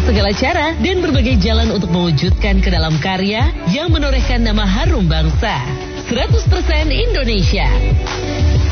segala cara dan berbagai jalan untuk mewujudkan ke dalam karya yang menorehkan nama harum bangsa. 100% Indonesia.